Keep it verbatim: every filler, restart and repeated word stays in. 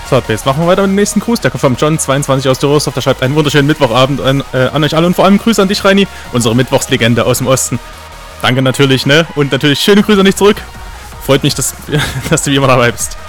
So, jetzt machen wir weiter mit dem nächsten Gruß. Der kommt vom John zweiundzwanzig aus Dürrosdorf. Der schreibt einen wunderschönen Mittwochabend an, äh, an euch alle und vor allem Grüße an dich, Reini, unsere Mittwochslegende aus dem Osten. Danke natürlich, ne? Und natürlich schöne Grüße an dich zurück. Freut mich, dass, dass du wie immer dabei bist.